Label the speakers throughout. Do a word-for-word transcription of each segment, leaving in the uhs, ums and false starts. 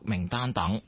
Speaker 1: 名單等。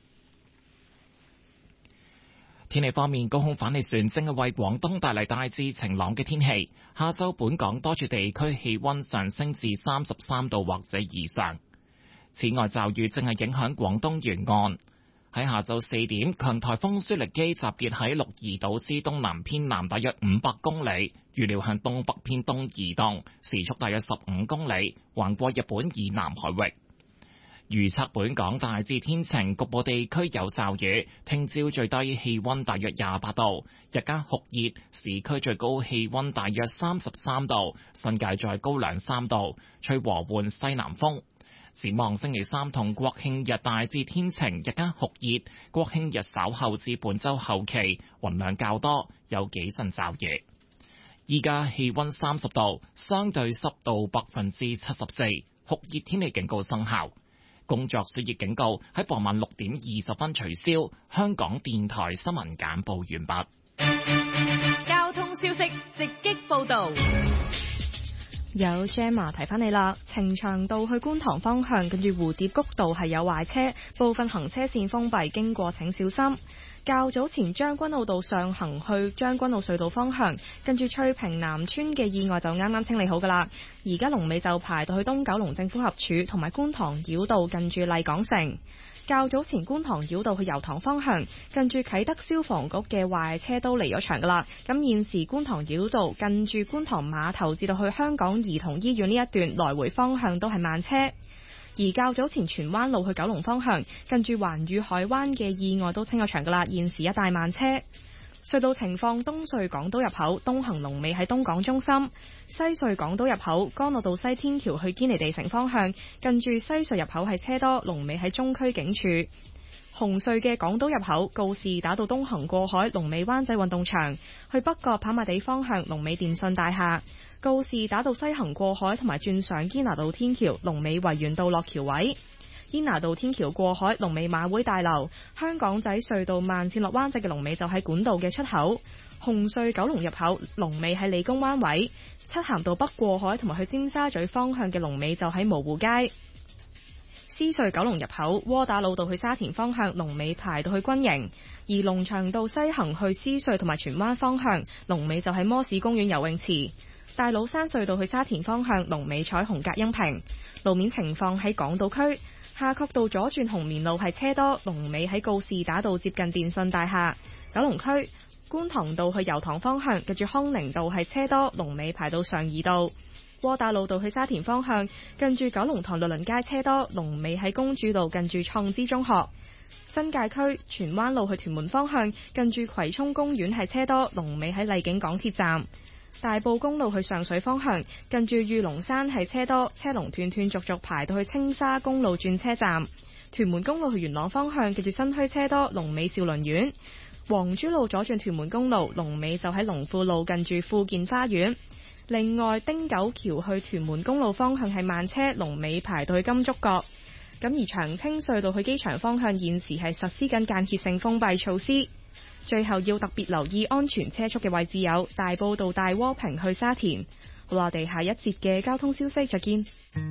Speaker 1: 天氣方面，高空反氣旋正係為廣東帶嚟大致晴朗嘅天氣。下晝本港多處地區氣溫上升至三十三度或者以上。此外，驟雨正係影響廣東沿岸。喺下晝四點，強颱風舒力基集結喺鹿兒島之東南偏南大約五百公里，預料向東北偏東移動，時速大約十五公里，橫過日本以南海域。預測本港大致天晴，局部地區有驟雨。聽朝最低氣溫大約廿八度，日間酷熱，市區最高氣溫大約三十三度，新界再高兩三度，吹和緩西南風。展望星期三同國慶日大致天晴，日間酷熱。國慶日稍後至本週後期雲量較多，有幾陣驟雨。依家氣溫三十度，相對濕度百分之七十四，酷熱天氣警告生效。工作暑熱警告喺傍晚六點二十分取消。香港電台新聞簡報完畢。
Speaker 2: 交通消息直擊報道。
Speaker 3: 有 Gemma 提翻你啦，呈祥道去觀塘方向，跟住蝴蝶谷道係有壞車，部分行車線封閉，經過請小心。較早前將軍澳道上行去將軍澳隧道方向，跟住翠屏南村嘅意外就啱啱清理好噶啦，而家龍尾就排到去東九龍政府合署同埋觀塘繞道近住麗港城。較早前觀塘繞道去油塘方向，近住啟德消防局嘅壞車都離咗場噶啦。咁現時觀塘繞道近住觀塘碼頭至到去香港兒童醫院呢一段來回方向都係慢車。而較早前荃灣路去九龍方向，近住環宇海灣嘅意外都清咗場噶啦，現時一帶慢車。隧道情況：東隧港島入口東行龍尾喺東港中心，西隧港島入口干諾道西天橋去堅尼地城方向，近住西隧入口係車多，龍尾喺中區警署。紅隧嘅港島入口告士打道東行過海，龍尾灣仔運動場；去北角跑馬地方向，龍尾電訊大廈。告士打道西行過海同埋轉上堅拿道天橋，龍尾維園道落橋位。堅拿道天橋過海，龍尾馬會大樓。香港仔隧道慢線落灣仔嘅龍尾就喺管道嘅出口。紅隧九龍入口龍尾喺理工灣位。漆咸道北過海同埋去尖沙咀方向嘅龍尾就喺蕪湖街。獅隧九龍入口窩打老道去沙田方向龍尾排到去軍營，而龍翔道西行去獅隧同埋荃灣方向龍尾就喺摩士公園游泳池。大老山隧道去沙田方向龍尾彩虹隔音屏。路面情況喺港島區夏慤道左轉紅棉路係車多，龍尾喺告士打道接近電訊大廈。九龍區觀塘道去油塘方向近住康寧道係車多，龍尾排到上怡道。窩打老道去沙田方向近住九龍塘律倫街車多，龍尾喺公主道近住創知中學。新界區荃灣路去屯門方向近住葵涌公園係車多，龍尾喺麗景港鐵站。大埔公路去上水方向近住御龍山係車多，車龍斷斷續續排到去青沙公路轉車站。屯門公路去元朗方向近住新墟車多，龍尾兆麟苑。黃珠路左轉屯門公路龍尾就喺龍富路近住富健花園。另外汀九橋去屯門公路方向係慢車，龍尾排到去金竹角。咁而長青隧道去機場方向現時係實施緊間歇性封閉措施。最後要特別留意安全車速嘅位置有大埔道大窩坪去沙田。好啦，我哋下一節嘅交通消息再見。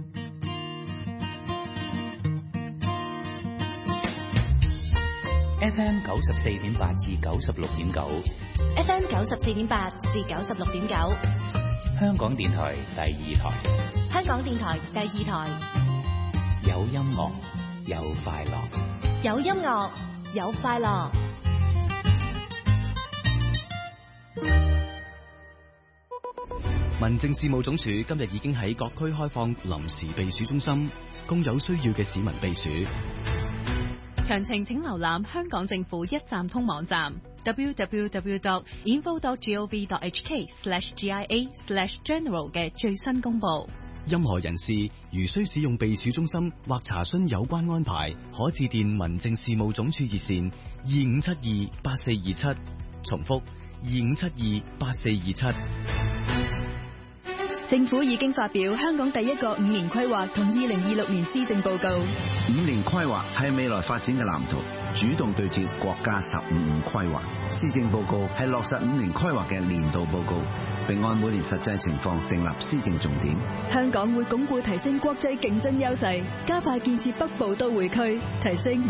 Speaker 4: F M 九十四點八至九十六點九
Speaker 2: F M 九十四點八至九十六點九，
Speaker 4: 香港電台第二台。
Speaker 2: 香港電台第二台，
Speaker 4: 有音樂，有快樂，
Speaker 2: 有音樂，有快樂。
Speaker 5: 民政事務總署今日已經喺各區開放臨時避暑中心，供有需要嘅市民避暑。
Speaker 6: 詳情請瀏覽香港政府一站通網站 double-u double-u double-u dot info dot gov dot h k slash g i a slash general 嘅最新公佈。
Speaker 5: 任何人士如需使用避暑中心或查詢有關安排，可致電民政事務總署熱線二五七二八四二七，重複二五七二八四二七。
Speaker 7: 政府已經發表香港第一個五年規劃同二零二六年施政報告。
Speaker 8: 五年規劃係未來發展嘅藍圖，主動對接國家十五五規劃。施政報告係落實五年規劃嘅年度報告，並按每年實際情況訂立施政重點。
Speaker 7: 香港會鞏固提升國際競爭優勢，加快建設北部都會區，提升